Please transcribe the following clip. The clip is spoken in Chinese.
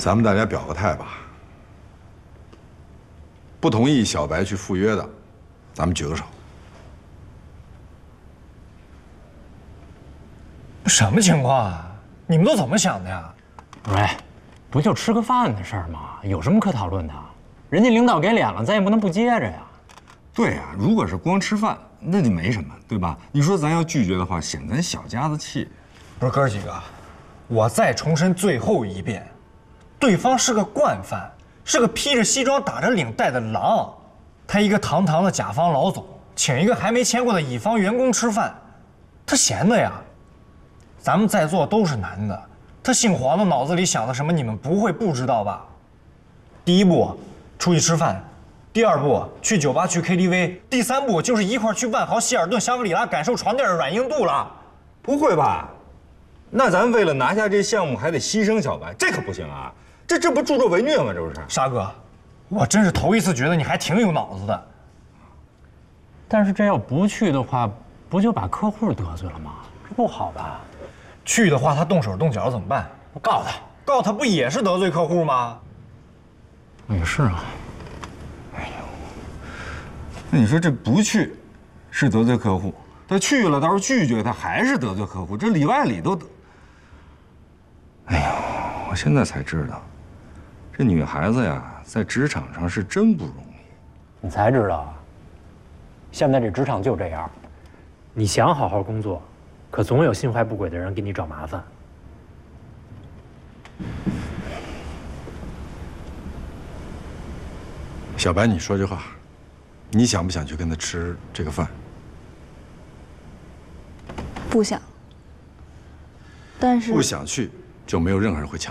咱们大家表个态吧。不同意小白去赴约的，咱们举个手。 什么情况啊？你们都怎么想的呀？ 喂，不就吃个饭的事儿吗？有什么可讨论的？人家领导给脸了，咱也不能不接着呀。 对呀，如果是光吃饭，那就没什么，对吧？你说咱要拒绝的话，显咱小家子气。 不是哥几个，我再重申最后一遍，对方是个惯犯，是个披着西装打着领带的狼。他一个堂堂的甲方老总，请一个还没签过的乙方员工吃饭，他闲的呀。咱们在座都是男的，他姓黄的脑子里想的什么，你们不会不知道吧？第一步，出去吃饭。第二步，去酒吧去 KTV， 第三步就是一块去万豪、希尔顿、香格里拉感受床垫的软硬度了。 不会吧？那咱为了拿下这项目还得牺牲小白，这可不行啊！这不助纣为虐吗？这不是？ 沙哥，我真是头一次觉得你还挺有脑子的。 但是这要不去的话，不就把客户得罪了吗？这不好吧？ 去的话，他动手动脚怎么办？ 我告他， 告他不也是得罪客户吗？ 也是啊。 那你说这不去，是得罪客户；他去了，到时候拒绝他还是得罪客户，这里外里都得。哎呦，我现在才知道，这女孩子呀，在职场上是真不容易。 你才知道啊？现在这职场就这样，你想好好工作，可总有心怀不轨的人给你找麻烦。 小白，你说句话，你想不想去跟他吃这个饭？ 不想。但是不想去，就没有任何人会抢。